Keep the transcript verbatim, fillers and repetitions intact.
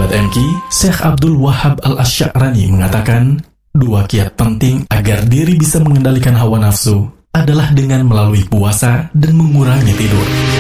Sahabat M K, Syekh Abdul Wahab Al-Asy'arani mengatakan, dua kiat penting agar diri bisa mengendalikan hawa nafsu adalah dengan melalui puasa dan mengurangi tidur.